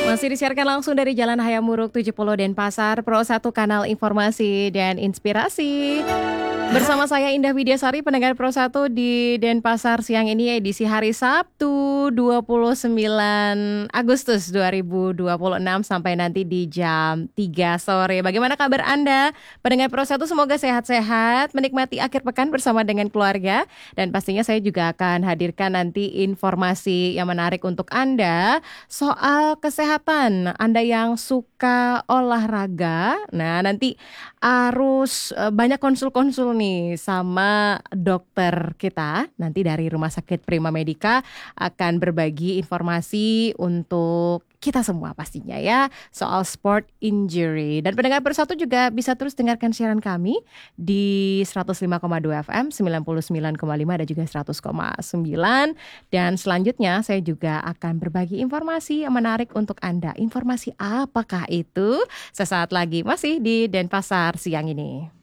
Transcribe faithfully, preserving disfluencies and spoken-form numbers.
Masih disiarkan langsung dari Jalan Hayamuruk tujuh puluh Denpasar, Pro satu Kanal Informasi dan Inspirasi. Bersama saya Indah Widyasari, pendengar Pro satu di Denpasar siang ini edisi hari Sabtu dua puluh sembilan Agustus dua ribu dua puluh enam sampai nanti di jam tiga sore. Bagaimana kabar Anda? Pendengar Pro satu semoga sehat-sehat, menikmati akhir pekan bersama dengan keluarga. Dan pastinya saya juga akan hadirkan nanti informasi yang menarik untuk Anda soal kesehatan. Anda yang suka olahraga, nah nanti harus eh, banyak konsul-konsul nih sama dokter kita. Nanti dari Rumah Sakit Prima Medica akan berbagi informasi untuk kita semua pastinya ya soal sport injury. Dan pendengar Bersatu juga bisa terus dengarkan siaran kami di seratus lima koma dua F M, sembilan puluh sembilan koma lima dan juga seratus koma sembilan. Dan selanjutnya saya juga akan berbagi informasi yang menarik untuk Anda. Informasi apakah itu? Sesaat lagi masih di Denpasar siang ini.